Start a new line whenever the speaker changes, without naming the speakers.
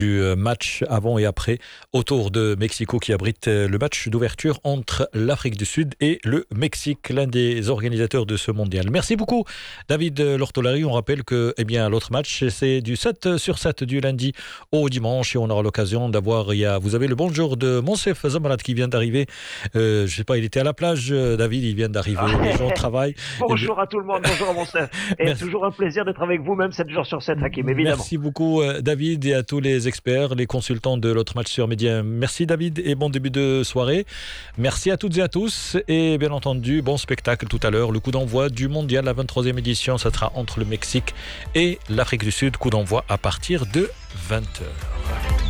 du match avant et après autour de Mexico qui abrite le match d'ouverture entre l'Afrique du Sud et le Mexique, l'un des organisateurs de ce mondial. Merci beaucoup David Lortolari. On rappelle que l'autre match c'est du 7 sur 7 du lundi au dimanche et on aura l'occasion d'avoir, vous avez le bonjour de Monsef Zamalat qui vient d'arriver. Je sais pas, il était à la plage, David, il vient d'arriver, les gens travaillent.
Bonjour à tout le monde, bonjour à Monsef. Et merci. Toujours un plaisir d'être avec vous, même 7 jours sur 7, Hakim, évidemment.
Merci beaucoup David et à tous les experts, les consultants de l'autre match sur Média. Merci David et bon début de soirée. Merci à toutes et à tous et bien entendu, bon spectacle tout à l'heure. Le coup d'envoi du mondial, la 23e édition, ça sera entre le Mexique et l'Afrique du Sud. Coup d'envoi à partir de 20h.